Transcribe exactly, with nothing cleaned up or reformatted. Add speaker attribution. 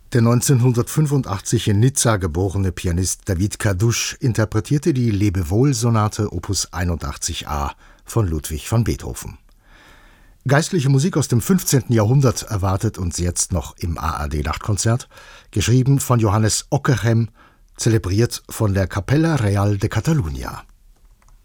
Speaker 1: Der neunzehnhundertfünfundachtzig in Nizza geborene Pianist David Cardousche interpretierte die Lebewohl-Sonate Opus einundachtzig a von Ludwig van Beethoven. Geistliche Musik aus dem fünfzehnten Jahrhundert erwartet uns jetzt noch im A R D-Nachtkonzert, geschrieben von Johannes Ockeghem, zelebriert von der Capella Real de Catalunya.